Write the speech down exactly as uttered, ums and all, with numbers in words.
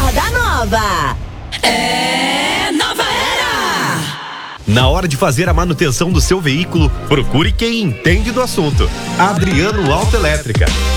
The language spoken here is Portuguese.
Moda nova. É Nova Era. Na hora de fazer a manutenção do seu veículo, procure quem entende do assunto. Adriano Autoelétrica.